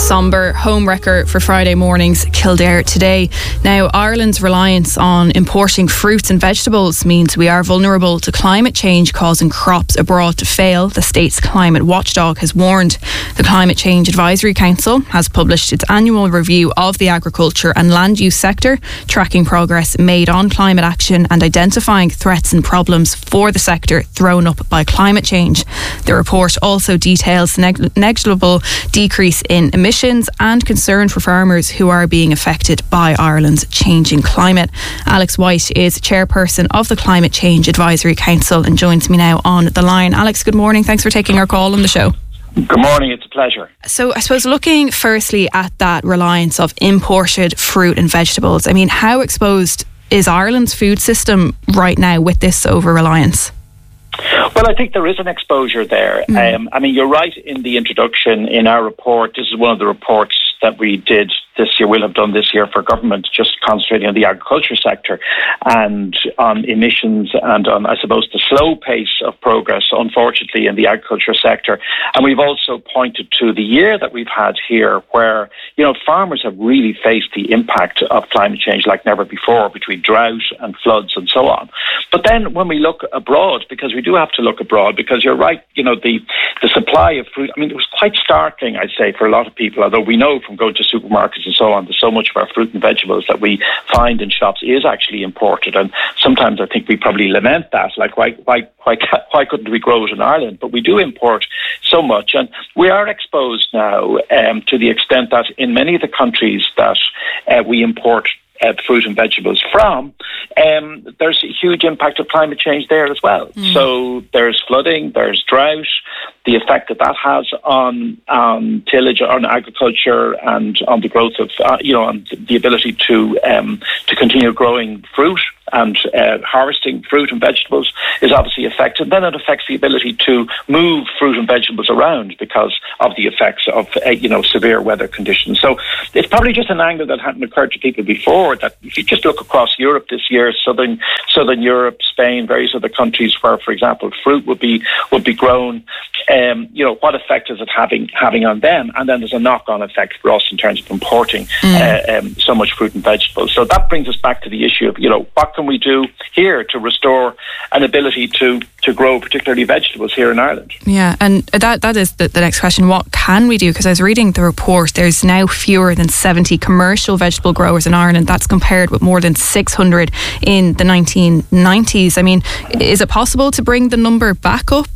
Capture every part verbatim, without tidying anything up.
sombre homewrecker for Friday morning's Kildare today. Now, Ireland's reliance on importing fruits and vegetables means we are vulnerable to climate change causing crops abroad to fail. The state's climate watchdog has warned. The Climate Change Advisory Council has published its annual review of the agriculture and land use sector, tracking progress made on climate action and identifying threats and problems for the sector thrown up by climate change. The report also details neg- negligible decrease in emissions and concern for farmers who are being affected by Ireland's changing climate. Alex White is chairperson of the Climate Change Advisory Council and joins me now on the line. Alex, good morning. Thanks for taking our call on the show. Good morning, it's a pleasure. So I suppose looking firstly at that reliance of imported fruit and vegetables, I mean, how exposed is Ireland's food system right now with this over-reliance? Well, I think there is an exposure there. Mm. Um, I mean, you're right in the introduction in our report. This is one of the reports that we did this year, we'll have done this year for government, just concentrating on the agriculture sector and on emissions and on, I suppose, the slow pace of progress, unfortunately, in the agriculture sector. And we've also pointed to the year that we've had here where, you know, farmers have really faced the impact of climate change like never before, between drought and floods and so on. But then when we look abroad, because we do have to look abroad, because you're right, you know, the, the supply of fruit, I mean, it was quite startling, I'd say, for a lot of people, although we know from going to supermarkets and so on, that so much of our fruit and vegetables that we find in shops is actually imported. And sometimes I think we probably lament that, like why why why why couldn't we grow it in Ireland? But we do import so much, and we are exposed now um, to the extent that in many of the countries that uh, we import Uh, fruit and vegetables from, um, there's a huge impact of climate change there as well. Mm. So there's flooding, there's drought, the effect that that has on um, tillage, on agriculture, and on the growth of, uh, you know, on the ability to um, to continue growing fruit and uh, harvesting fruit and vegetables is obviously affected. Then it affects the ability to move fruit and vegetables around because of the effects of, uh, you know, severe weather conditions. So it's probably just an angle that hadn't occurred to people before, that if you just look across Europe this year, southern southern Europe, Spain, various other countries where, for example, fruit would be would be grown, um, you know, what effect is it having having on them? And then there's a knock-on effect for us in terms of importing mm. uh, um, so much fruit and vegetables. So that brings us back to the issue of, you know, what can we do here to restore an ability to to grow particularly vegetables here in Ireland? Yeah, and that that is the, the next question. What can we do? Because I was reading the report, there's now fewer than seventy commercial vegetable growers in Ireland. That's compared with more than six hundred in the nineteen nineties. I mean, is it possible to bring the number back up?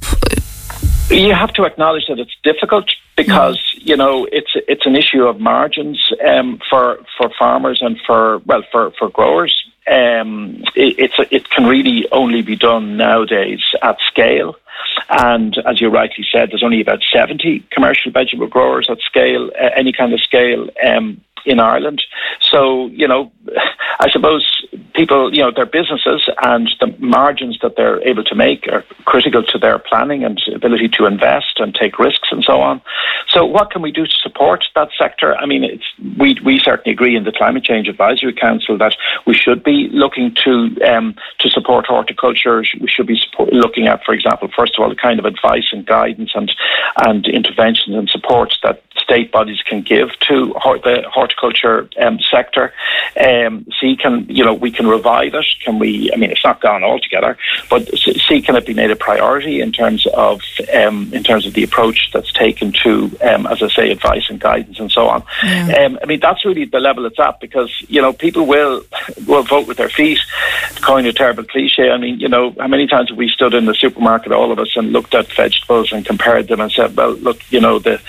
You have to acknowledge that it's difficult because, mm. you know, it's it's an issue of margins um, for for farmers and for, well, for, for growers. Um, it, it's it can really only be done nowadays at scale. And as you rightly said, there's only about seventy commercial vegetable growers at scale, uh, any kind of scale, um, in Ireland. So, you know, I suppose people, you know, their businesses and the margins that they're able to make are critical to their planning and ability to invest and take risks and so on. So what can we do to support that sector? I mean, it's, we we certainly agree in the Climate Change Advisory Council that we should be looking to um, to support horticulture. We should be support, looking at, for example, first of all, the kind of advice and guidance and, and interventions and supports that state bodies can give to hort- the horticulture um, sector. Um, see, can you know we can revive it? Can we? I mean, it's not gone altogether, but see, can it be made a priority in terms of um, in terms of the approach that's taken to, um, as I say, advice and guidance and so on? Yeah. Um, I mean, that's really the level it's at, because you know people will will vote with their feet. To coin a terrible cliche, I mean, you know, how many times have we stood in the supermarket, all of us, and looked at vegetables and compared them and said, well, look, you know, the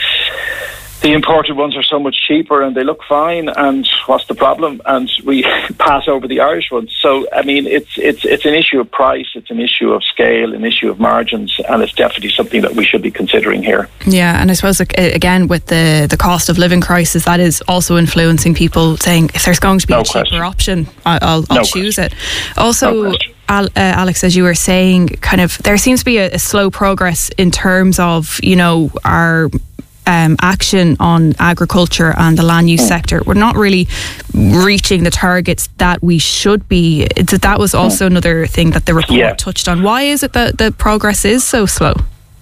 The imported ones are so much cheaper and they look fine, and what's the problem? And we pass over the Irish ones. So, I mean, it's it's it's an issue of price, it's an issue of scale, an issue of margins, and it's definitely something that we should be considering here. Yeah, and I suppose, again, with the, the cost of living crisis, that is also influencing people saying, if there's going to be no a cheaper question. option, I'll, I'll no choose question. it. Also, no Al, uh, Alex, as you were saying, kind of, there seems to be a, a slow progress in terms of, you know, our Um, action on agriculture and the land use sector. We're not really reaching the targets that we should be. That was also another thing that the report yeah. touched on. Why is it that the progress is so slow?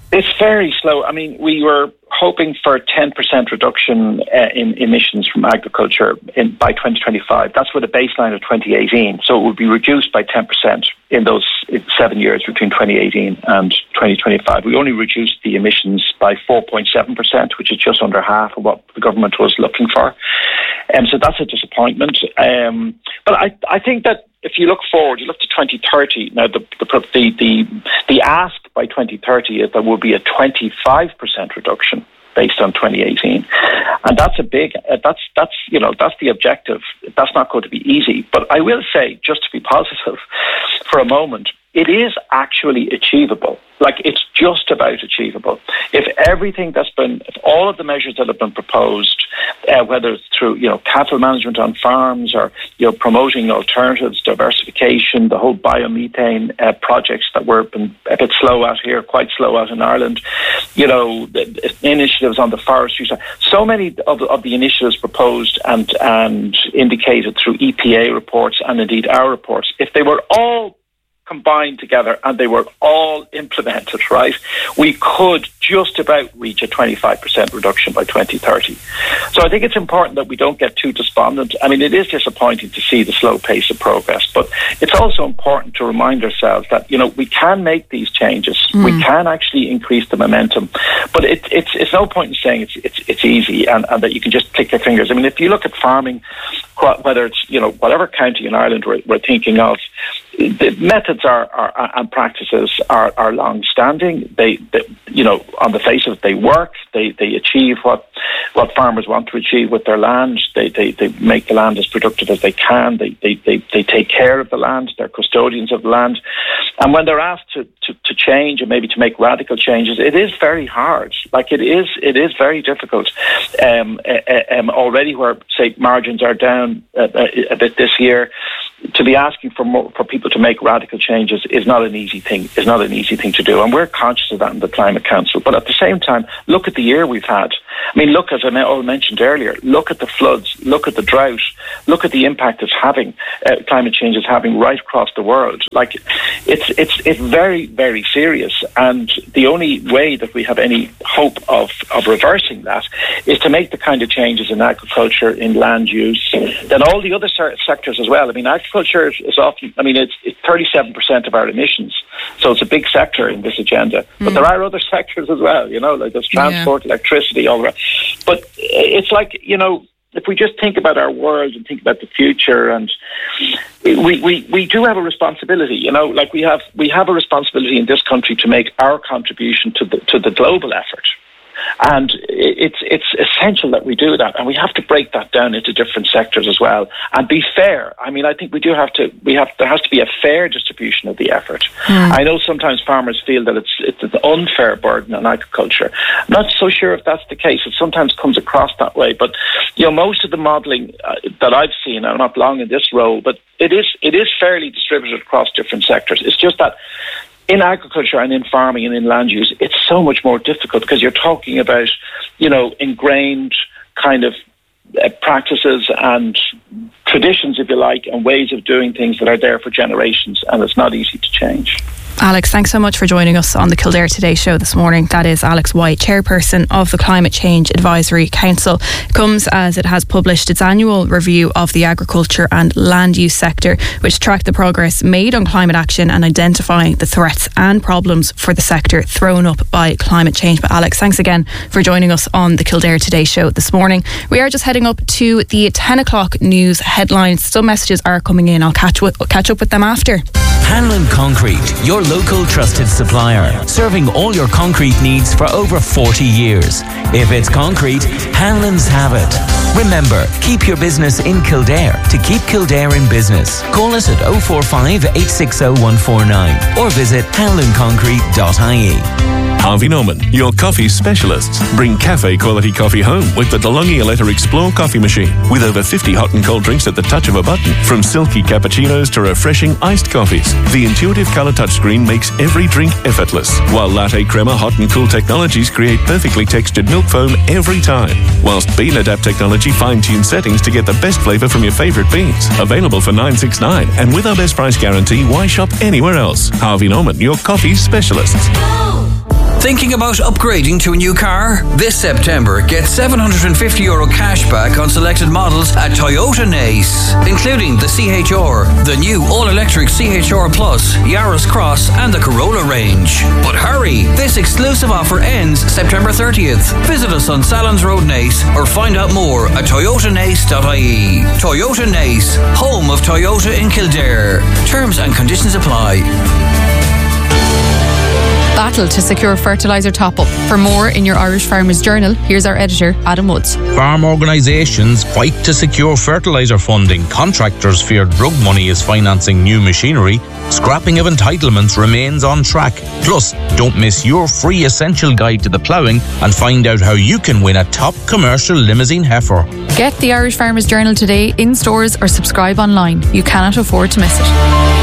It's very slow. I mean, we were hoping for a ten percent reduction uh, in emissions from agriculture in, by twenty twenty-five. That's with a baseline of twenty eighteen. So it would be reduced by ten percent in those seven years between twenty eighteen and twenty twenty-five. We only reduced the emissions by four point seven percent, which is just under half of what the government was looking for. Um, so that's a disappointment. Um, but I, I think that if you look forward, you look to twenty thirty. Now, the the the the, the ask by twenty thirty is there will be a twenty-five percent reduction based on twenty eighteen, and that's a big. Uh, that's that's you know that's the objective. That's not going to be easy, but I will say, just to be positive for a moment, it is actually achievable. Like, it's just about achievable. If everything that's been, if all of the measures that have been proposed, uh, whether it's through, you know, cattle management on farms or, you know, promoting alternatives, diversification, the whole biomethane uh, projects that we're been a bit slow at here, quite slow at in Ireland, you know, the, the initiatives on the forestry side, so many of the, of the initiatives proposed and, and indicated through E P A reports and indeed our reports, if they were all combined together and they were all implemented, right, we could just about reach a twenty-five percent reduction by twenty thirty. So I think it's important that we don't get too despondent. I mean, it is disappointing to see the slow pace of progress, but it's also important to remind ourselves that, you know, we can make these changes. Mm. We can actually increase the momentum, but it, it's it's no point in saying it's it's, it's easy and, and that you can just click your fingers. I mean, if you look at farming, whether it's, you know, whatever county in Ireland we're, we're thinking of, the methods are, are and practices are, are long-standing. They, they, you know, on the face of it, they work. They they achieve what what farmers want to achieve with their land. They they, they make the land as productive as they can. They, they they they take care of the land. They're custodians of the land. And when they're asked to, to, to change and maybe to make radical changes, it is very hard. Like it is it is very difficult. Um, uh, um, already, where say margins are down a, a, a bit this year, to be asking for more, for people to make radical changes is not an easy thing. Is not an easy thing to do, and we're conscious of that in the Climate Council. But at the same time, look at the year we've had. I mean, look, as I mentioned earlier, look at the floods, look at the drought, look at the impact it's having. Uh, climate change is having right across the world. Like, it's it's it's very very serious, and the only way that we have any hope of of reversing that is to make the kind of changes in agriculture, in land use, then all the other sectors as well. I mean, agriculture is often, I mean, it's, it's thirty-seven percent of our emissions, so it's a big sector in this agenda. Mm. But there are other sectors as well, you know, like there's transport, yeah. electricity, all that. But it's like, you know, if we just think about our world and think about the future, and we, we, we do have a responsibility, you know, like we have we have a responsibility in this country to make our contribution to the to the global effort. And it's it's essential that we do that, and we have to break that down into different sectors as well, and be fair. I mean, I think we do have to. We have there has to be a fair distribution of the effort. Mm. I know sometimes farmers feel that it's it's an unfair burden on agriculture. I'm not so sure if that's the case. It sometimes comes across that way, but you know, most of the modelling uh, that I've seen, I'm not long in this role, but it is it is fairly distributed across different sectors. It's just that in agriculture and in farming and in land use, it's so much more difficult because you're talking about, you know, ingrained kind of uh, practices and traditions, if you like, and ways of doing things that are there for generations, and it's not easy to change. Alex, thanks so much for joining us on the Kildare Today show this morning. That is Alex White, chairperson of the Climate Change Advisory Council. It comes as it has published its annual review of the agriculture and land use sector, which tracked the progress made on climate action and identifying the threats and problems for the sector thrown up by climate change. But Alex, thanks again for joining us on the Kildare Today show this morning. We are just heading up to the ten o'clock news headlines. Some messages are coming in. I'll catch, with, catch up with them after. Hanlon Concrete, your local trusted supplier, serving all your concrete needs for over forty years. If it's concrete, Hanlon's have it. Remember, keep your business in Kildare to keep Kildare in business. Call us at oh four five, eight six oh, one four nine or visit hanlon concrete dot I E. Harvey Norman, your coffee specialists. Bring cafe quality coffee home with the DeLonghi Aletta Explore coffee machine. With over fifty hot and cold drinks at the touch of a button. From silky cappuccinos to refreshing iced coffees. The intuitive colour touchscreen makes every drink effortless. While latte crema hot and cool technologies create perfectly textured milk foam every time. Whilst Bean Adapt technology fine-tunes settings to get the best flavour from your favourite beans. Available for nine sixty-nine, and with our best price guarantee, why shop anywhere else? Harvey Norman, your coffee specialists. Thinking about upgrading to a new car? This September, get seven hundred fifty euro cash back on selected models at Toyota Nace, including the C H R, the new all-electric C H R Plus, Yaris Cross and the Corolla range. But hurry, this exclusive offer ends September thirtieth. Visit us on Salons Road Nace or find out more at toyota nace dot I E. Toyota Nace, home of Toyota in Kildare. Terms and conditions apply. Battle to secure fertiliser top-up. For more in your Irish Farmers Journal, here's our editor, Adam Woods. Farm organisations fight to secure fertiliser funding. Contractors fear drug money is financing new machinery. Scrapping of entitlements remains on track. Plus, don't miss your free essential guide to the ploughing and find out how you can win a top commercial limousine heifer. Get the Irish Farmers Journal today in stores or subscribe online. You cannot afford to miss it.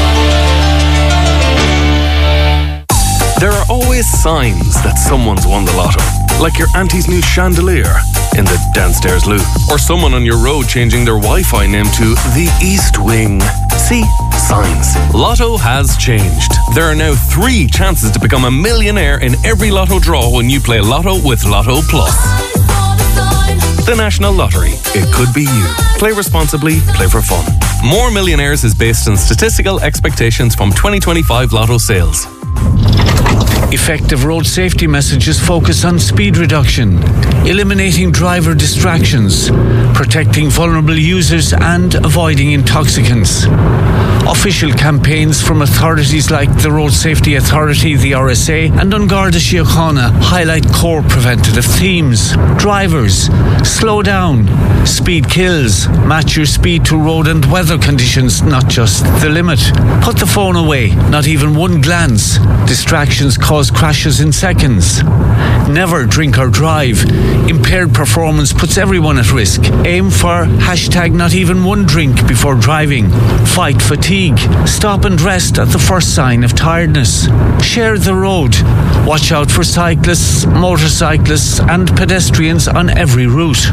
There are always signs that someone's won the lotto, like your auntie's new chandelier in the downstairs loo, or someone on your road changing their Wi-Fi name to the East Wing. See? Signs. Lotto has changed. There are now three chances to become a millionaire in every lotto draw when you play Lotto with Lotto Plus. The National Lottery. It could be you. Play responsibly, play for fun. More Millionaires is based on statistical expectations from twenty twenty-five Lotto sales. Effective road safety messages focus on speed reduction, eliminating driver distractions, protecting vulnerable users and avoiding intoxicants. Official campaigns from authorities like the Road Safety Authority, the R S A, and An Garda Síochána highlight core preventative themes. Drivers, slow down. Speed kills. Match your speed to road and weather conditions, not just the limit. Put the phone away, not even one glance. Distractions cause crashes in seconds. Never drink or drive. Impaired performance puts everyone at risk. Aim for hashtag not even one drink before driving. Fight fatigue. Stop and rest at the first sign of tiredness. Share the road. Watch out for cyclists, motorcyclists and pedestrians on every route.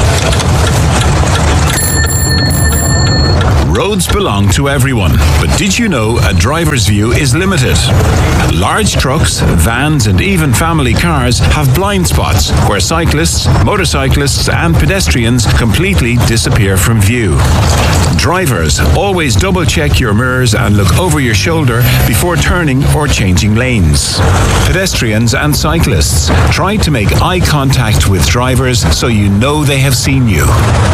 Roads belong to everyone, but did you know a driver's view is limited? And large trucks, vans and even family cars have blind spots where cyclists, motorcyclists and pedestrians completely disappear from view. Drivers, always double check your mirrors and look over your shoulder before turning or changing lanes. Pedestrians and cyclists, try to make eye contact with drivers so you know they have seen you.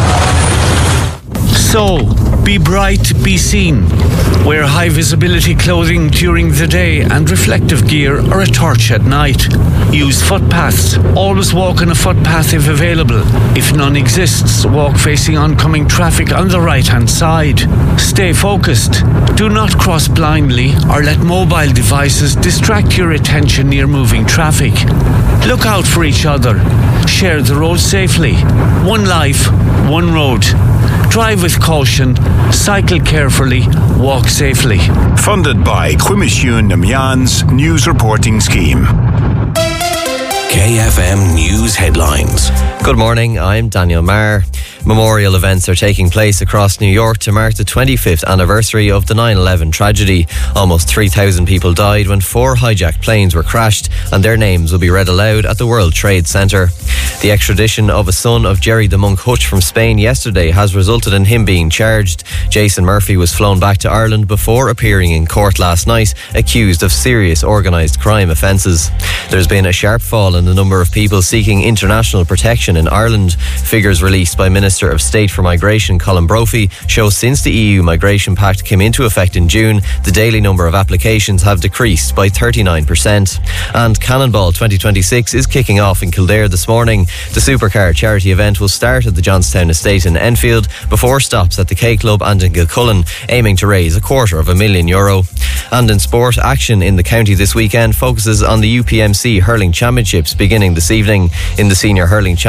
So, be bright, be seen. Wear high visibility clothing during the day and reflective gear or a torch at night. Use footpaths. Always walk on a footpath if available. If none exists, walk facing oncoming traffic on the right-hand side. Stay focused. Do not cross blindly or let mobile devices distract your attention near moving traffic. Look out for each other. Share the road safely. One life, one road. Drive with caution, cycle carefully, walk safely. Funded by Cuimisiún na Meán's News Reporting Scheme. K F M News Headlines. Good morning, I'm Daniel Marr. Memorial events are taking place across New York to mark the twenty-fifth anniversary of the nine eleven tragedy. Almost three thousand people died when four hijacked planes were crashed, and their names will be read aloud at the World Trade Center. The extradition of a son of Jerry the Monk Hutch from Spain yesterday has resulted in him being charged. Jason Murphy was flown back to Ireland before appearing in court last night, accused of serious organised crime offences. There's been a sharp fall in the number of people seeking international protection in Ireland. Figures released by Minister of State for Migration Colin Brophy show since the E U Migration Pact came into effect in June, the daily number of applications have decreased by thirty-nine percent. And Cannonball twenty twenty-six is kicking off in Kildare this morning. The Supercar charity event will start at the Johnstown Estate in Enfield before stops at the K Club and in Gilcullen, aiming to raise a quarter of a million euro. And in sport, action in the county this weekend focuses on the U P M C Hurling Championships beginning this evening. In the Senior Hurling Championship,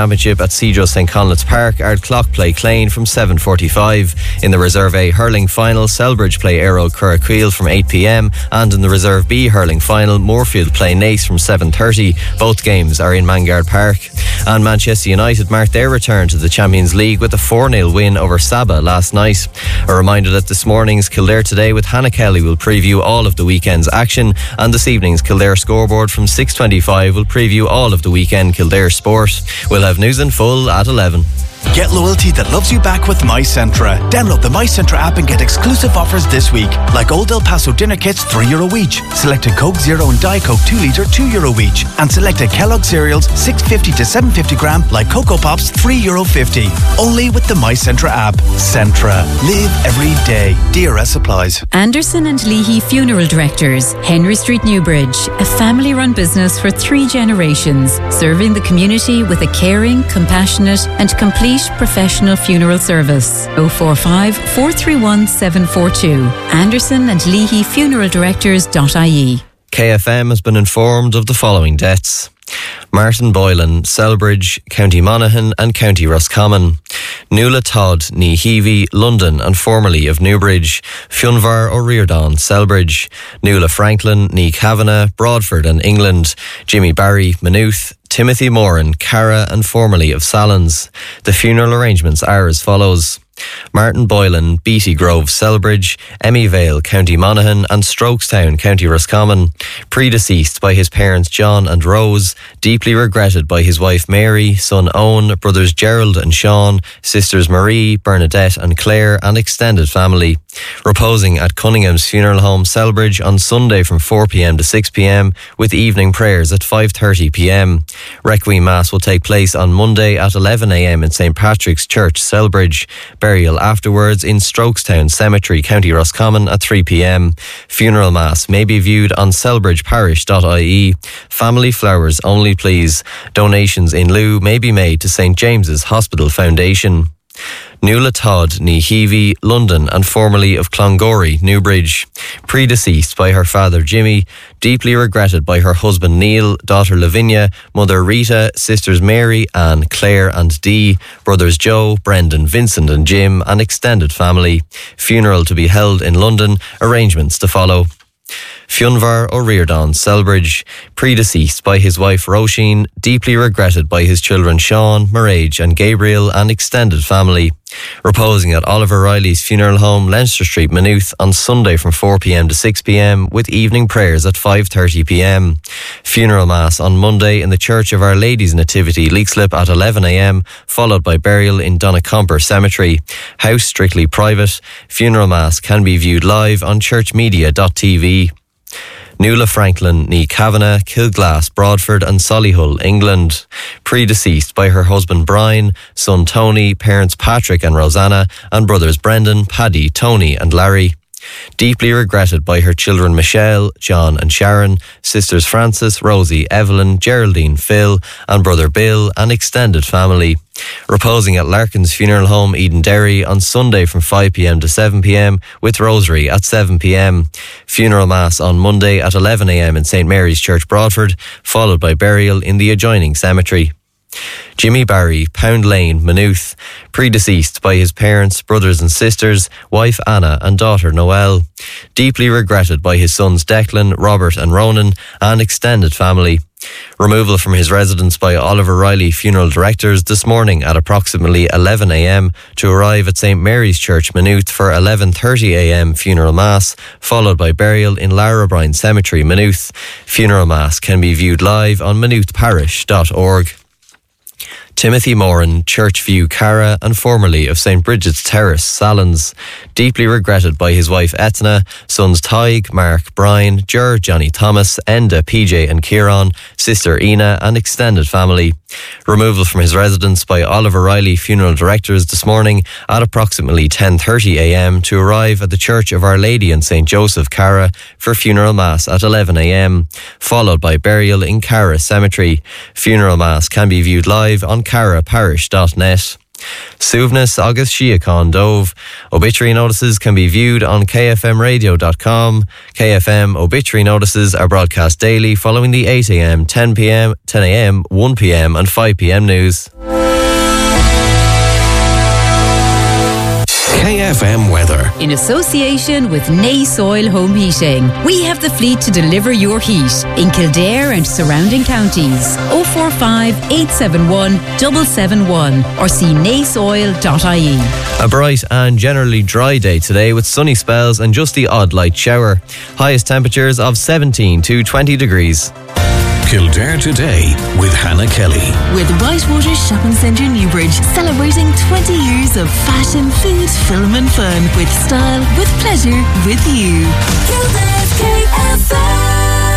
Championship at Cedros St Conleth's Park, Ardclough play Clane from seven forty-five. In the Reserve A hurling final, Selbridge play Aero Curraquil from eight p.m. and in the Reserve B hurling final, Moorfield play Naas from seven thirty. Both games are in Mangard Park. And Manchester United marked their return to the Champions League with a four nil win over Saba last night. A reminder that this morning's Kildare Today with Hannah Kelly will preview all of the weekend's action, and this evening's Kildare Scoreboard from six twenty-five will preview all of the weekend Kildare sport. We'll have news in full at eleven. Get loyalty that loves you back with MyCentra. Download the MyCentra app and get exclusive offers this week, like Old El Paso dinner kits, three euro each. Selected Coke Zero and Diet Coke two litre, two euro each. And selected Kellogg cereals, six fifty to seven fifty gram, like Cocoa Pops, three euro fifty. Only with the MyCentra app. Centra. Live every day. D R S applies. Anderson and Leahy Funeral Directors, Henry Street, Newbridge. A family-run business for three generations, serving the community with a caring, compassionate and complete professional funeral service. oh four five, four three one, seven four two. Anderson and Leahy Funeral Directors dot I E. K F M has been informed of the following deaths: Martin Boylan, Selbridge, County Monaghan and County Roscommon; Nuala Todd, Ní Heavey, London and formerly of Newbridge; Fionvar O'Riordan, Selbridge; Nuala Franklin, Ní Kavanagh, Broadford and England; Jimmy Barry, Maynooth; Timothy Moran, Cara and formerly of Sallins. The funeral arrangements are as follows: Martin Boylan, Beatty Grove, Selbridge; Emmy Vale, County Monaghan and Strokestown, County Roscommon. Predeceased by his parents John and Rose, deeply regretted by his wife Mary, son Owen, brothers Gerald and Sean, sisters Marie, Bernadette and Claire and extended family. Reposing at Cunningham's Funeral Home, Selbridge on Sunday from four p.m. to six p.m. with evening prayers at five thirty p.m. Requiem Mass will take place on Monday at eleven a.m. in Saint Patrick's Church, Selbridge. Burial afterwards in Strokestown Cemetery, County Roscommon at three p.m. Funeral Mass may be viewed on selbridge parish dot I E. Family flowers only, please. Donations in lieu may be made to Saint James's Hospital Foundation. Nuala Todd, Ní Heavey, London and formerly of Clongorry, Newbridge. Predeceased by her father Jimmy, deeply regretted by her husband Neil, daughter Lavinia, mother Rita, sisters Mary, Anne, Claire and Dee, brothers Joe, Brendan, Vincent and Jim and extended family. Funeral to be held in London, arrangements to follow. Fionvar O'Riordan, Selbridge. Predeceased by his wife Roisin, deeply regretted by his children Sean, Marage and Gabriel and extended family. Reposing at Oliver Riley's Funeral Home, Leinster Street, Maynooth on Sunday from four p.m. to six p.m. with evening prayers at five thirty p.m. Funeral Mass on Monday in the Church of Our Lady's Nativity, Leixlip at eleven a.m. followed by burial in Donnacomper Cemetery. House strictly private. Funeral Mass can be viewed live on church media dot t v. Nuala Franklin, Ní Kavanagh, Kilglass, Broadford and Solihull, England. Predeceased by her husband Brian, son Tony, parents Patrick and Rosanna, and brothers Brendan, Paddy, Tony and Larry. Deeply regretted by her children Michelle, John and Sharon, sisters Frances, Rosie, Evelyn, Geraldine, Phil and brother Bill and extended family. Reposing at Larkin's Funeral Home, Eden Derry on Sunday from five p.m. to seven p.m. with Rosary at seven p.m. Funeral Mass on Monday at eleven a.m. in Saint Mary's Church, Broadford, followed by burial in the adjoining cemetery. Jimmy Barry, Pound Lane, Maynooth. Predeceased by his parents, brothers and sisters, wife Anna and daughter Noelle. Deeply regretted by his sons Declan, Robert and Ronan and extended family. Removal from his residence by Oliver Riley Funeral Directors this morning at approximately eleven a.m. to arrive at Saint Mary's Church, Maynooth for eleven thirty a.m. Funeral Mass, followed by burial in Lara Bryan Cemetery, Maynooth. Funeral Mass can be viewed live on maynooth parish dot org. Timothy Moran, Churchview, Cara and formerly of Saint Bridget's Terrace, Sallins. Deeply regretted by his wife Etna, sons Tig, Mark, Brian, Ger, Johnny Thomas, Enda, P J and Kieran, sister Ina and extended family. Removal from his residence by Oliver Riley Funeral Directors this morning at approximately ten thirty a.m. to arrive at the Church of Our Lady in Saint Joseph, Cara for funeral mass at eleven a.m. followed by burial in Cara Cemetery. Funeral mass can be viewed live on cara parish dot net. Suvnas August Shiacon Dove. Obituary notices can be viewed on k f m radio dot com. K F M obituary notices are broadcast daily following the eight a.m, ten p.m, ten a.m, one p.m and five p.m news. F M weather. In association with Nay Soil Home Heating. We have the fleet to deliver your heat in Kildare and surrounding counties. oh four five, eight seven one, seven seven one or see nay soil dot I E. A bright and generally dry day today with sunny spells and just the odd light shower. Highest temperatures of seventeen to twenty degrees. Kildare Today with Hannah Kelly. With Whitewater Shopping Centre Newbridge, celebrating twenty years of fashion, food, film and fun. With style, with pleasure, with you. Kildare's K F M.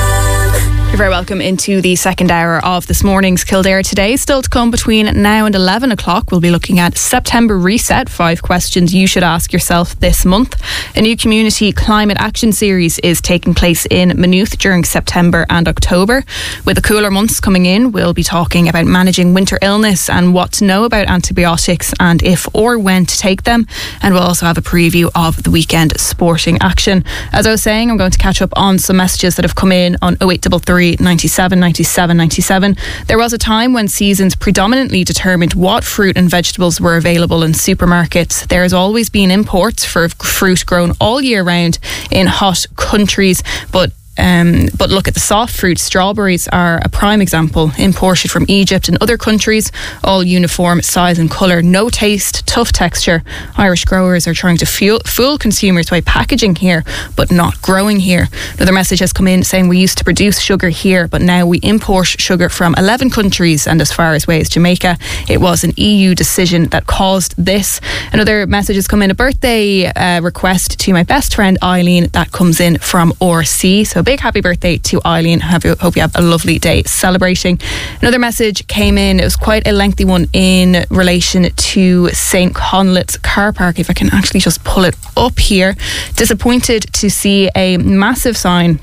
You're very welcome into the second hour of this morning's Kildare Today. Still to come between now and eleven o'clock, we'll be looking at September Reset, five questions you should ask yourself this month. A new community climate action series is taking place in Maynooth during September and October. With the cooler months coming in, we'll be talking about managing winter illness and what to know about antibiotics and if or when to take them. And we'll also have a preview of the weekend sporting action. As I was saying, I'm going to catch up on some messages that have come in on oh eight three three, ninety-seven, ninety-seven, ninety-seven. There was a time when seasons predominantly determined what fruit and vegetables were available in supermarkets. There has always been imports for fruit grown all year round in hot countries, but Um, but look at the soft fruits. Strawberries are a prime example, imported from Egypt and other countries, all uniform size and colour, no taste, tough texture. Irish growers are trying to fuel, fool consumers by packaging here but not growing here. Another message has come in saying we used to produce sugar here, but now we import sugar from eleven countries and as far away as Jamaica. It was an E U decision that caused this. Another message has come in, a birthday uh, request to my best friend Eileen, that comes in from R C. So big happy birthday to Eileen. Have you, hope you have a lovely day celebrating. Another message came in. It was quite a lengthy one in relation to Saint Conleth's car park. If I can actually just pull it up here. Disappointed to see a massive sign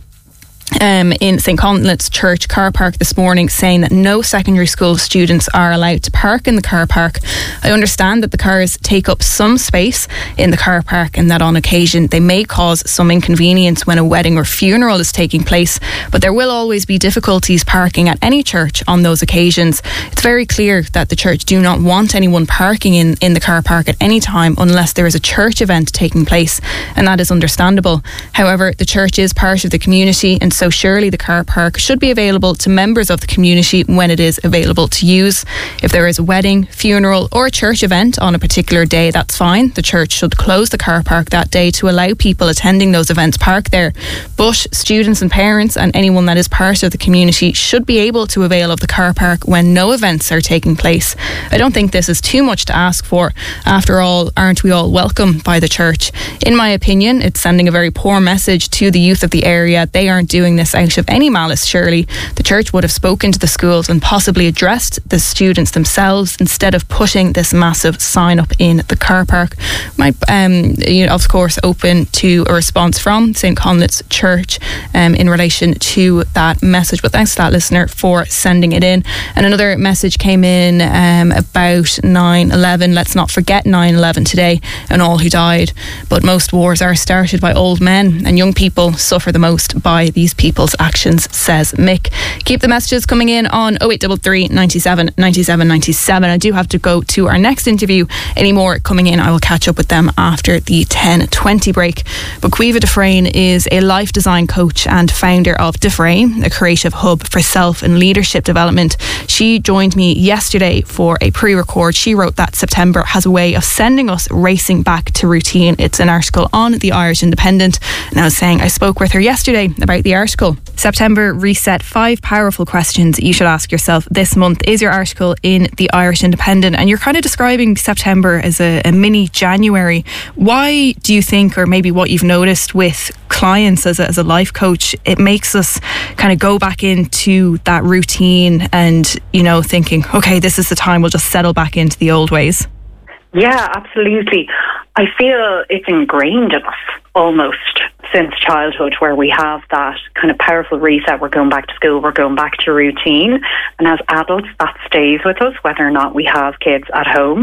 Um, in Saint Conleth's Church car park this morning saying that no secondary school students are allowed to park in the car park. I understand that the cars take up some space in the car park and that on occasion they may cause some inconvenience when a wedding or funeral is taking place, but there will always be difficulties parking at any church on those occasions. It's very clear that the church do not want anyone parking in, in the car park at any time unless there is a church event taking place, and that is understandable. However, the church is part of the community, and so surely the car park should be available to members of the community when it is available to use. If there is a wedding, funeral or a church event on a particular day, that's fine. The church should close the car park that day to allow people attending those events park there. But students and parents and anyone that is part of the community should be able to avail of the car park when no events are taking place. I don't think this is too much to ask for. After all, aren't we all welcome by the church? In my opinion, it's sending a very poor message to the youth of the area. They aren't doing this out of any malice, surely. The church would have spoken to the schools and possibly addressed the students themselves instead of putting this massive sign up in the car park. Might, um, you know, of course, open to a response from Saint Conleth's Church um, in relation to that message. But thanks to that listener for sending it in. And another message came in um, about nine eleven. Let's not forget nine eleven today and all who died. But most wars are started by old men, and young people suffer the most by these people's actions, says Mick. Keep the messages coming in on oh eight three three, ninety-seven, ninety-seven, ninety-seven. I do have to go to our next interview. Any more coming in, I will catch up with them after the ten twenty break. But Caoimhe Dufresne is a life design coach and founder of Dufresne, a creative hub for self and leadership development. She joined me yesterday for a pre-record. She wrote that September has a way of sending us racing back to routine. It's an article on the Irish Independent, and I was saying I spoke with her yesterday about the article. September Reset, five powerful questions you should ask yourself this month is your article in the Irish Independent, and you're kind of describing September as a, a mini January. Why do you think, or maybe what you've noticed with clients as a, as a life coach, it makes us kind of go back into that routine and, you know, thinking, okay, this is the time, we'll just settle back into the old ways? Yeah, absolutely. I feel it's ingrained in us almost since childhood, where we have that kind of powerful reset. We're going back to school, we're going back to routine, and as adults that stays with us whether or not we have kids at home,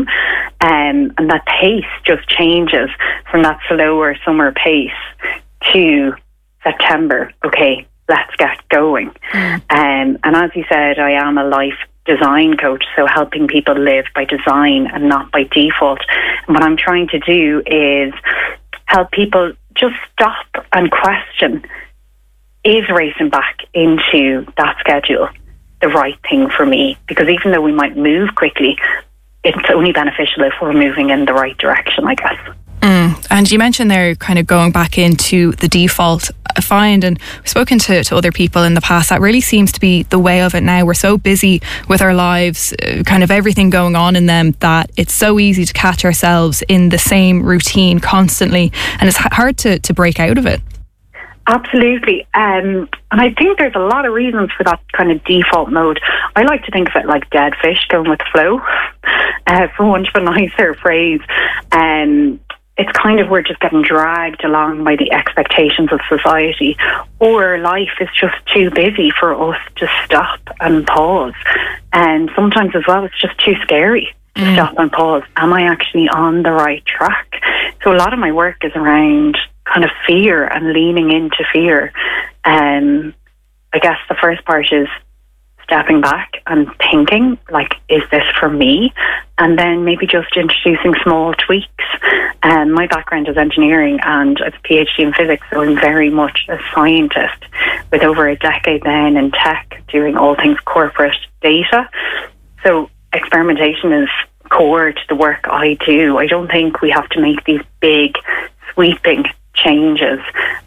um, and that pace just changes from that slower summer pace to September. Okay, let's get going. Mm. Um, and as you said, I am a life design coach, so helping people live by design and not by default. And what I'm trying to do is help people just stop and question, is racing back into that schedule the right thing for me? Because even though we might move quickly, it's only beneficial if we're moving in the right direction, I guess. Mm. And you mentioned there kind of going back into the default. I find, and we've spoken to, to other people in the past, that really seems to be the way of it now. We're so busy with our lives, uh, kind of everything going on in them, that it's so easy to catch ourselves in the same routine constantly, and it's hard to, to break out of it. Absolutely. Um, and I think there's a lot of reasons for that kind of default mode. I like to think of it like dead fish going with the flow, uh, for want of a nicer phrase. Um, it's kind of we're just getting dragged along by the expectations of society, or life is just too busy for us to stop and pause. And sometimes as well, it's just too scary to mm. stop and pause. Am I actually on the right track? So a lot of my work is around kind of fear and leaning into fear. Um, I guess the first part is stepping back and thinking, like, is this for me? And then maybe just introducing small tweaks. Um, my background is engineering, and I have a PhD in physics, so I'm very much a scientist with over a decade then in tech, doing all things corporate data. So experimentation is core to the work I do. I don't think we have to make these big, sweeping changes,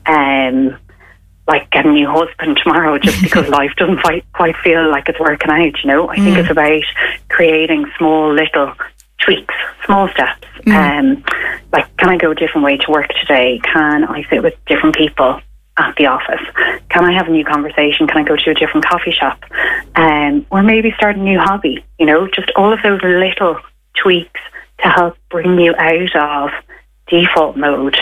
um, like get a new husband tomorrow just because life doesn't quite, quite feel like it's working out, you know. I mm. think it's about creating small little tweaks, small steps. Mm. Um, like, can I go a different way to work today? Can I sit with different people at the office? Can I have a new conversation? Can I go to a different coffee shop? Um, or maybe start a new hobby, you know, just all of those little tweaks to help bring you out of default mode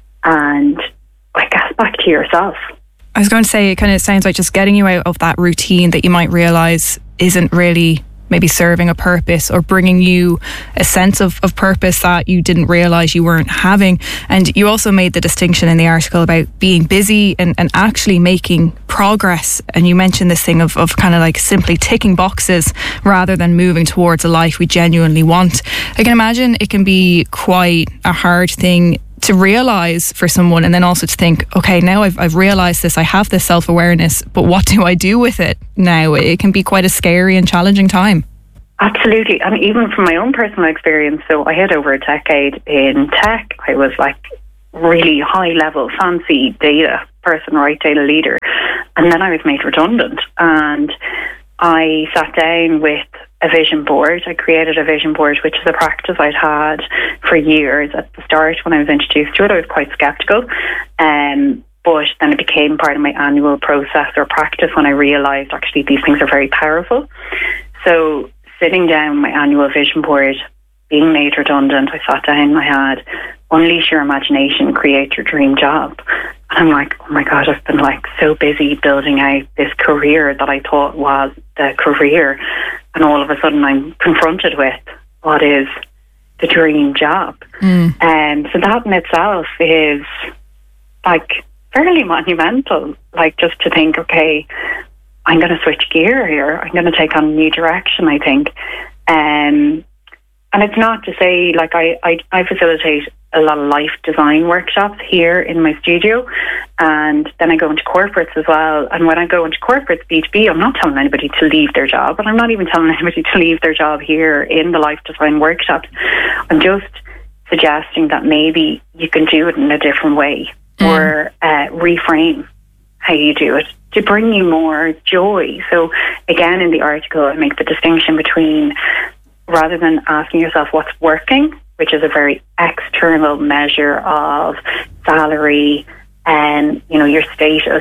and, I guess, back to yourself. I was going to say, it kind of sounds like just getting you out of that routine that you might realise isn't really maybe serving a purpose, or bringing you a sense of, of purpose that you didn't realise you weren't having. And you also made the distinction in the article about being busy and, and actually making progress. And you mentioned this thing of, of kind of like simply ticking boxes rather than moving towards a life we genuinely want. I can imagine it can be quite a hard thing to realise for someone, and then also to think, okay, now I've, I've realised this, I have this self-awareness, but what do I do with it now? It can be quite a scary and challenging time. Absolutely. And even from my own personal experience, so I had over a decade in tech. I was like really high level, fancy data person, right, data leader. And then I was made redundant, and I sat down with a vision board. I created a vision board, which is a practice I'd had for years. At the start, when I was introduced to it, I was quite sceptical. Um, but then it became part of my annual process or practice when I realised actually these things are very powerful. So sitting down my annual vision board, being made redundant, I sat down, I had unleash your imagination, create your dream job. And I'm like, oh my God, I've been like so busy building out this career that I thought was the career. And all of a sudden I'm confronted with what is the dream job. Mm. And so that in itself is like fairly monumental, like just to think, okay, I'm going to switch gear here. I'm going to take on a new direction, I think. Um, and it's not to say, like I, I, I facilitate a lot of life design workshops here in my studio, and then I go into corporates as well. And when I go into corporates, B two B, I'm not telling anybody to leave their job, and I'm not even telling anybody to leave their job here in the life design workshops. I'm just suggesting that maybe you can do it in a different way, mm. or uh, reframe how you do it to bring you more joy. So again, in the article, I make the distinction between, rather than asking yourself what's working, which is a very external measure of salary and, you know, your status,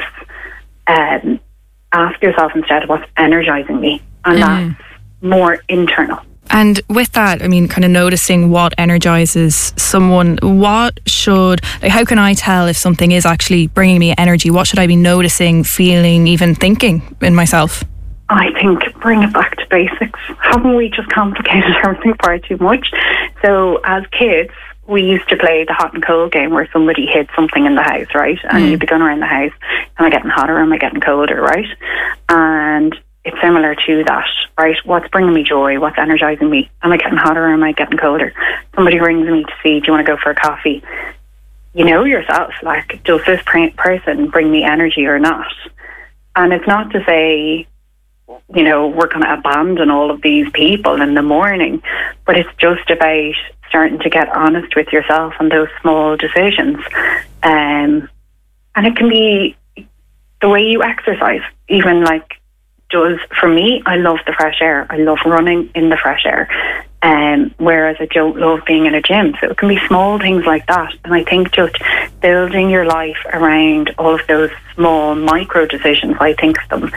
um, ask yourself instead what's energizing me. And mm. that's more internal. And with that, I mean, kind of noticing what energizes someone, what should, like, how can I tell if something is actually bringing me energy? What should I be noticing, feeling, even thinking in myself? I think bring it back to basics. Haven't we just complicated everything far too much? So as kids, we used to play the hot and cold game where somebody hid something in the house, right? And mm. you'd be going around the house, am I getting hotter, am I getting colder, right? And it's similar to that, right? What's bringing me joy? What's energizing me? Am I getting hotter or am I getting colder? Somebody rings me to see, do you want to go for a coffee? You know yourself, like, does this pr- person bring me energy or not? And it's not to say, you know, we're going to abandon all of these people in the morning, but it's just about starting to get honest with yourself on those small decisions. Um, and it can be the way you exercise, even like, does for me, I love the fresh air. I love running in the fresh air, um, whereas I don't love being in a gym. So it can be small things like that. And I think just building your life around all of those small micro decisions, I think of them,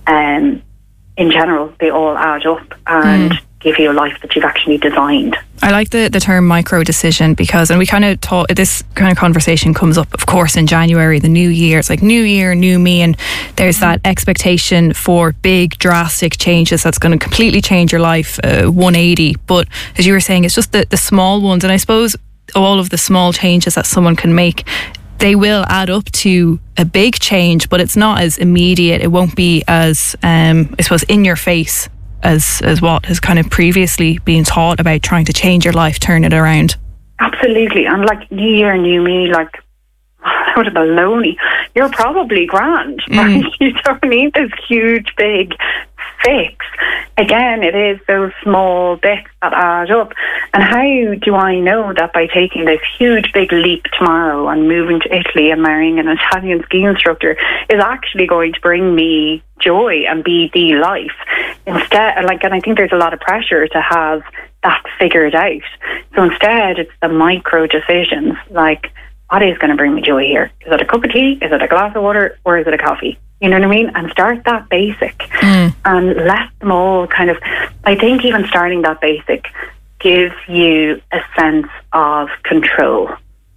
um, in general, they all add up and mm. give you a life that you've actually designed. I like the, the term micro decision because, and we kind of taught, this kind of conversation comes up, of course, in January, the new year. It's like new year, new me, and there's that expectation for big, drastic changes that's going to completely change your life, uh, one eighty. But as you were saying, it's just the, the small ones. And I suppose all of the small changes that someone can make, they will add up to a big change, but it's not as immediate. It won't be as, um, I suppose, in your face as as what has kind of previously been taught about trying to change your life, turn it around. Absolutely. And like new year, new me, like, what a baloney. You're probably grand, right? Mm. You don't need this huge, big fix. Again, it is those small bits that add up. And how do I know that by taking this huge, big leap tomorrow and moving to Italy and marrying an Italian ski instructor is actually going to bring me joy and be the life? Instead, like, and I think there's a lot of pressure to have that figured out. So instead, it's the micro decisions, like, what is going to bring me joy here? Is it a cup of tea? Is it a glass of water? Or is it a coffee? You know what I mean? And start that basic mm. and let them all kind of, I think even starting that basic gives you a sense of control.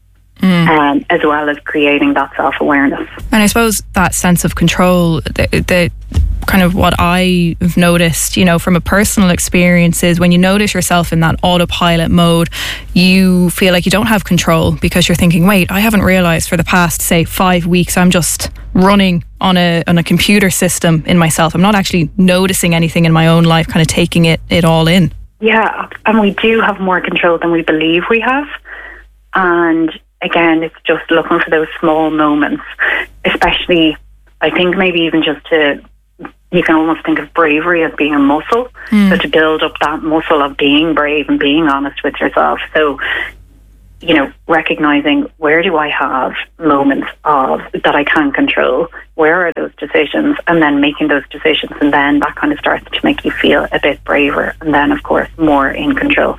Mm. Um, as well as creating that self-awareness. And I suppose that sense of control, the, the kind of what I've noticed, you know, from a personal experience is when you notice yourself in that autopilot mode, you feel like you don't have control because you're thinking, wait, I haven't realised for the past, say, five weeks I'm just running on a on a computer system in myself. I'm not actually noticing anything in my own life, kind of taking it, it all in. Yeah, and we do have more control than we believe we have. And again, it's just looking for those small moments, especially, I think maybe even just to, you can almost think of bravery as being a muscle. Mm. So to build up that muscle of being brave and being honest with yourself. So, you know, recognizing where do I have moments of that I can control? Where are those decisions? And then making those decisions. And then that kind of starts to make you feel a bit braver. And then, of course, more in control.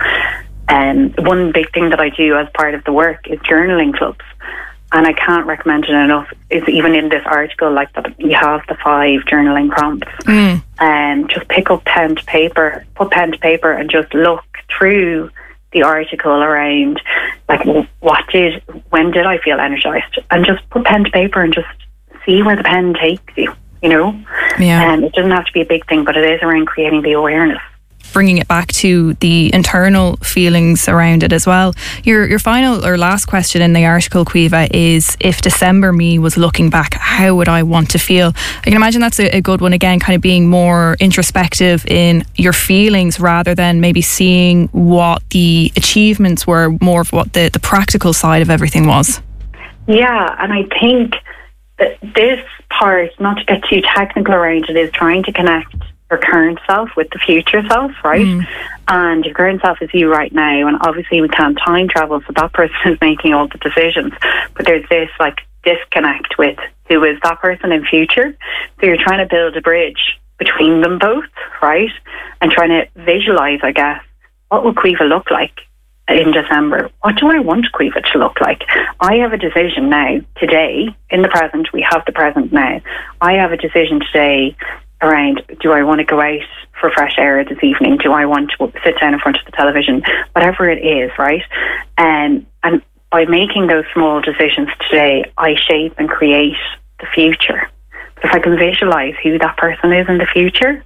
And um, one big thing that I do as part of the work is journaling clubs. And I can't recommend it enough. Is even in this article, like that, you have the five journaling prompts. And mm. um, just pick up pen to paper, put pen to paper and just look through the article around, like, what did, when did I feel energized? And just put pen to paper and just see where the pen takes you, you know? Yeah. And um, it doesn't have to be a big thing, but it is around creating the awareness. Bringing it back to the internal feelings around it as well. Your your final or last question in the article, Caoimhe, is if December me was looking back, how would I want to feel? I can imagine that's a, a good one, again, kind of being more introspective in your feelings rather than maybe seeing what the achievements were, more of what the, the practical side of everything was. Yeah, and I think that this part, not to get too technical around it, is trying to connect your current self with the future self, right? Mm. And your current self is you right now, and obviously we can't time travel, so that person is making all the decisions, but there's this like disconnect with who is that person in future. So you're trying to build a bridge between them both, right? And trying to visualize, I guess, what will Caoimhe look like in December? What do I want Caoimhe to look like? I have a decision now, today, in the present. We have the present now. I have a decision today around, do I want to go out for fresh air this evening? Do I want to sit down in front of the television? Whatever it is, right? Um, and by making those small decisions today, I shape and create the future. But if I can visualise who that person is in the future,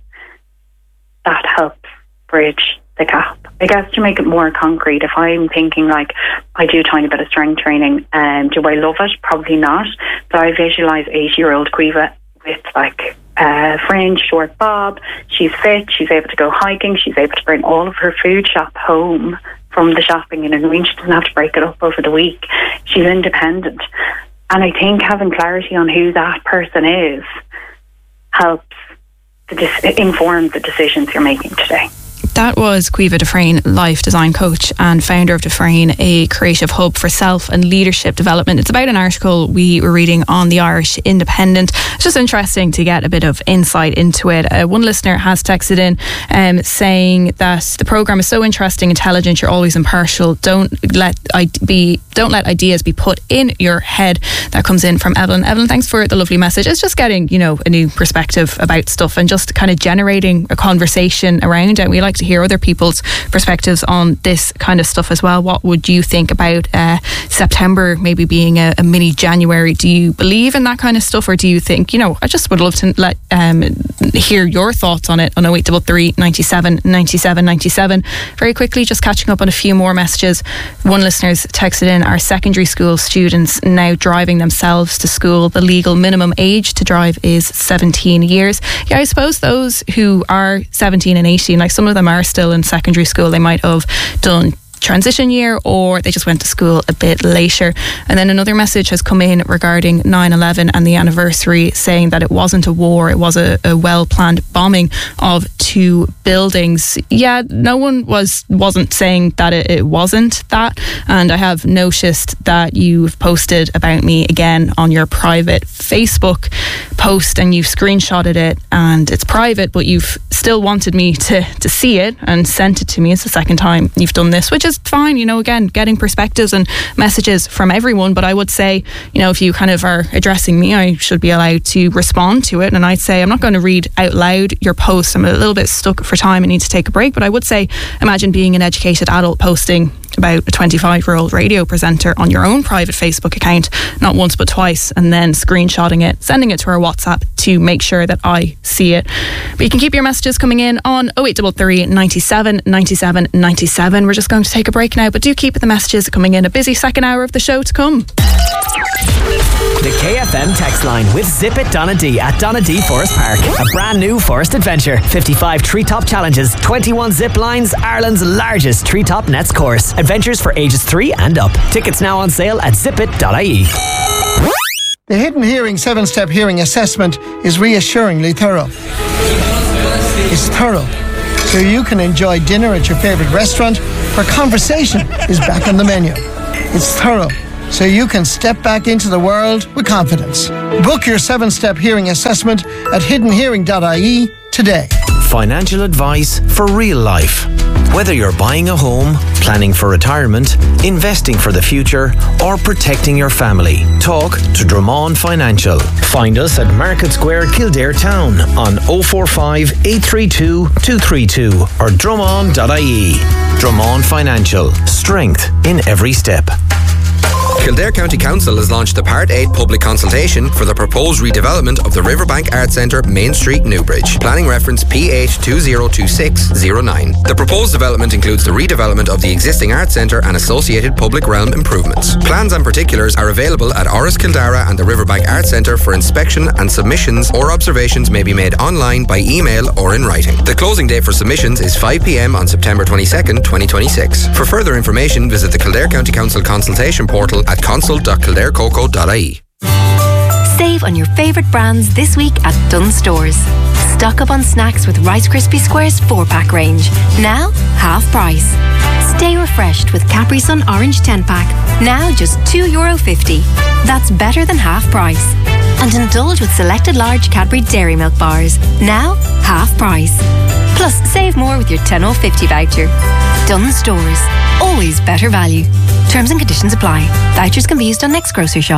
that helps bridge the gap. I guess to make it more concrete, if I'm thinking like, I do a tiny bit of strength training, and um, do I love it? Probably not. But I visualise eighty-year-old Caoimhe with like uh, fringe, short bob. She's fit. She's able to go hiking. She's able to bring all of her food shop home from the shopping in Irene. She doesn't have to break it up over the week. She's independent. And I think having clarity on who that person is helps to dis- inform the decisions you're making today. That was Caoimhe Dufresne, life design coach and founder of Dufresne, a creative hub for self and leadership development. It's about an article we were reading on the Irish Independent. It's just interesting to get a bit of insight into it. Uh, one listener has texted in um, saying that the programme is so interesting, intelligent, you're always impartial. Don't let I be don't let ideas be put in your head. That comes in from Evelyn. Evelyn, thanks for the lovely message. It's just getting, you know, a new perspective about stuff and just kind of generating a conversation around it. We like to hear other people's perspectives on this kind of stuff as well. What would you think about uh, September maybe being a, a mini January? Do you believe in that kind of stuff, or do you think, you know, I just would love to let um, hear your thoughts on it on oh eight three three, ninety-seven, ninety-seven, ninety-seven. Very quickly, just catching up on a few more messages. One listener's texted in, our secondary school students now driving themselves to school. The legal minimum age to drive is seventeen years. Yeah, I suppose those who are seventeen and eighteen, like some of them are still in secondary school, they might have done transition year, or they just went to school a bit later. And then another message has come in regarding nine eleven and the anniversary, saying that it wasn't a war, it was a, a well-planned bombing of two buildings. Yeah, no one was wasn't saying that it, it wasn't that. And I have noticed that you've posted about me again on your private Facebook post, and you've screenshotted it, and it's private, but you've still wanted me to to see it and sent it to me. It's the second time you've done this, which is fine, you know, again, getting perspectives and messages from everyone. But I would say, you know, if you kind of are addressing me, I should be allowed to respond to it. And I'd say I'm not going to read out loud your post. I'm a little bit stuck for time. I need to take a break. But I would say, imagine being an educated adult posting about a twenty-five year old radio presenter on your own private Facebook account, not once but twice, and then screenshotting it, sending it to our WhatsApp to make sure that I see it. But you can keep your messages coming in on oh eight three three, ninety-seven, ninety-seven, ninety-seven. We're just going to take a break now, but do keep the messages coming in. A busy second hour of the show to come. The K F M text line with Zip It Donadee at Donadee Forest Park. A brand new forest adventure. fifty-five treetop challenges, twenty-one zip lines, Ireland's largest treetop nets course. Adventures for ages three and up. Tickets now on sale at zip it dot I E. The Hidden Hearing seven-step hearing assessment is reassuringly thorough. It's thorough, so you can enjoy dinner at your favourite restaurant where conversation is back on the menu. It's thorough, so you can step back into the world with confidence. Book your seven-step hearing assessment at hidden hearing dot I E today. Financial advice for real life. Whether you're buying a home, planning for retirement, investing for the future, or protecting your family, talk to Drummond Financial. Find us at Market Square, Kildare Town on oh four five, eight three two, two three two or drummond dot I E. Drummond Financial. Strength in every step. Kildare County Council has launched the Part eight public consultation for the proposed redevelopment of the Riverbank Arts Centre, Main Street, Newbridge. Planning reference P H two zero two six zero nine. The proposed development includes the redevelopment of the existing Arts Centre and associated public realm improvements. Plans and particulars are available at Oris Kildara and the Riverbank Arts Centre for inspection, and submissions or observations may be made online, by email or in writing. The closing date for submissions is five p m on September twenty-second, twenty twenty-six. For further information, visit the Kildare County Council consultation portal at consult dot kildare coco dot I E. Save on your favourite brands this week at Dunnes Stores. Stock up on snacks with Rice Krispie Squares four pack range. Now, half price. Stay refreshed with Capri Sun Orange ten pack. Now just two euro fifty. That's better than half price. And indulge with selected large Cadbury Dairy Milk bars. Now, half price. Plus, save more with your ten oh fifty voucher. Dunnes Stores. Always better value. Terms and conditions apply. Vouchers can be used on next grocery shop.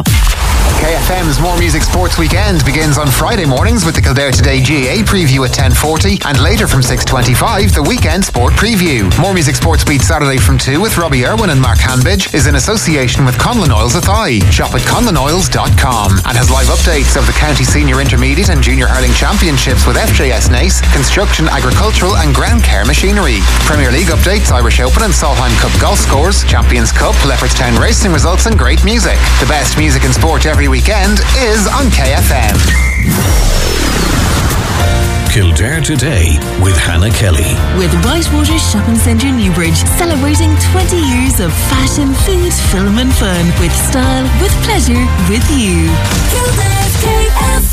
K F M's More Music Sports Weekend begins on Friday mornings with the Kildare Today G A A preview at ten forty, and later from six twenty-five, the Weekend Sport Preview. More Music Sports Beat Saturday from two with Robbie Irwin and Mark Hanbidge is in association with Conlon Oils Athy. Shop at conlon oils dot com and has live updates of the County Senior Intermediate and Junior Hurling Championships with F J S Nace, Construction, Agricultural and Ground Care Machinery. Premier League updates, Irish Open and Solheim Cup golf scores, Champions Cup, Leopardstown racing results and great music. The best music and sport every weekend is on K F M. Kildare Today with Hannah Kelly. With Whitewater Shopping Centre Newbridge, celebrating twenty years of fashion, food, film and fun. With style, with pleasure, with you. Kildare's K F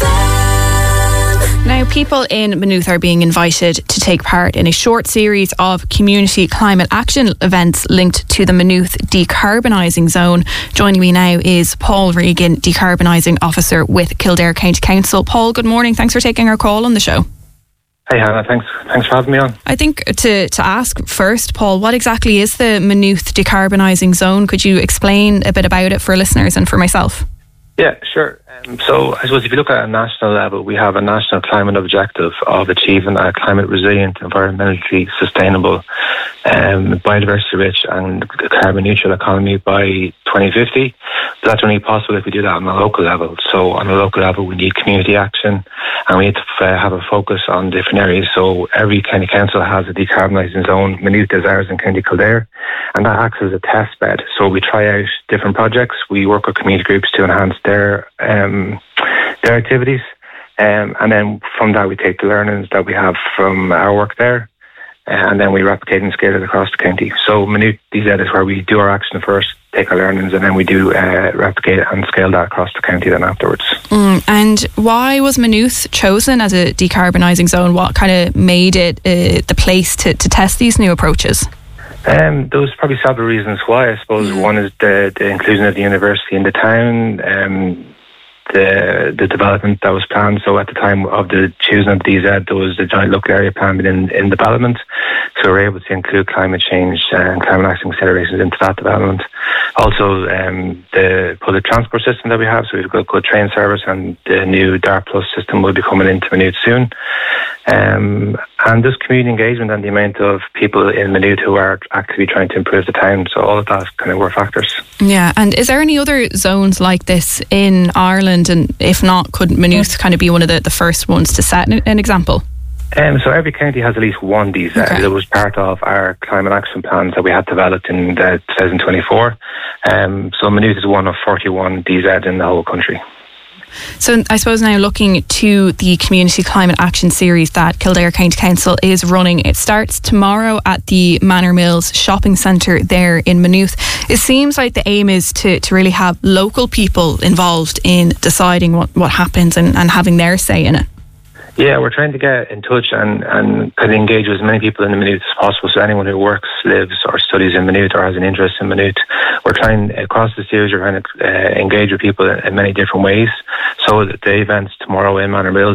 M. Now, people in Maynooth are being invited to take part in a short series of community climate action events linked to the Maynooth Decarbonising Zone. Joining me now is Paul Regan, Decarbonising Officer with Kildare County Council. Paul, good morning. Thanks for taking our call on the show. Hey Hannah, thanks thanks for having me on. I think to, to ask first, Paul, what exactly is the Maynooth Decarbonising Zone? Could you explain a bit about it for listeners and for myself? Yeah, sure. Um, so I suppose if you look at a national level, we have a national climate objective of achieving a climate resilient, environmentally sustainable, um, biodiversity rich and carbon neutral economy by twenty fifty. But that's only possible if we do that on a local level. So on a local level, we need community action and we need to uh, have a focus on different areas. So every county council has a decarbonising zone. Maynooth is ours in County Kildare, and that acts as a test bed. So we try out different projects. We work with community groups to enhance their um, their activities, um, and then from that we take the learnings that we have from our work there, and then we replicate and scale it across the county. So Maynooth D Z is where we do our action first, take our learnings, and then we do uh, replicate and scale that across the county then afterwards. Mm, and why was Maynooth chosen as a decarbonising zone? What kind of made it uh, the place to, to test these new approaches? Um, there was probably several reasons why. I suppose mm. one is the, the inclusion of the university in the town, um, the the development that was planned. So at the time of the choosing of D Z, there was the joint local area plan in, in development. So we were able to include climate change and climate action considerations into that development. Also, um, the public transport system that we have, so we've got a good train service, and the new DART Plus system will be coming into Maynooth soon. Um, and this community engagement and the amount of people in Maynooth who are actively trying to improve the town. So all of that kind of were factors. Yeah, and is there any other zones like this in Ireland? And if not, could Maynooth kind of be one of the, the first ones to set an, an example? Um, so every county has at least one D Z. Okay. That was part of our climate action plans that we had developed in the twenty twenty-four. Um, so Maynooth is one of forty-one D Z in the whole country. So I suppose now looking to the Community Climate Action Series that Kildare County Council is running, it starts tomorrow at the Manor Mills Shopping Centre there in Maynooth. It seems like the aim is to, to really have local people involved in deciding what, what happens and, and having their say in it. Yeah, we're trying to get in touch and, and kind of engage with as many people in the Maynooth as possible. So anyone who works, lives or studies in Maynooth or has an interest in Maynooth, we're trying, across the series, we're trying to uh, engage with people in, in many different ways. So the events tomorrow in Manor Mills